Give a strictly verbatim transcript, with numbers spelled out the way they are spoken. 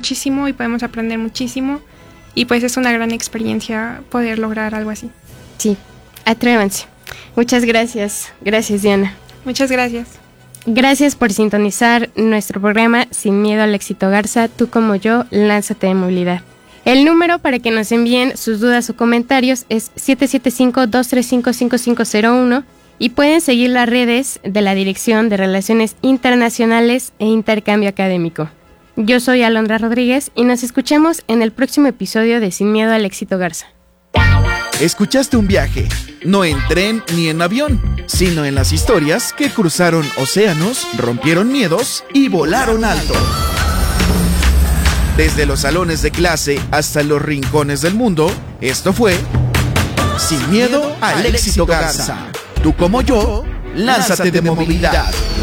muchísimo y podemos aprender muchísimo. Y pues es una gran experiencia poder lograr algo así. Sí, atrévanse. Muchas gracias. Gracias, Diana. Muchas gracias. Gracias por sintonizar nuestro programa Sin Miedo al Éxito Garza, tú como yo, lánzate de movilidad. El número para que nos envíen sus dudas o comentarios es siete siete cinco, dos tres cinco, cinco cinco cero uno y pueden seguir las redes de la Dirección de Relaciones Internacionales e Intercambio Académico. Yo soy Alondra Rodríguez y nos escuchamos en el próximo episodio de Sin Miedo al Éxito Garza. Escuchaste un viaje, no en tren ni en avión, sino en las historias que cruzaron océanos, rompieron miedos y volaron alto. Desde los salones de clase hasta los rincones del mundo, esto fue Sin Miedo al Éxito Garza. Tú como yo, lánzate de movilidad.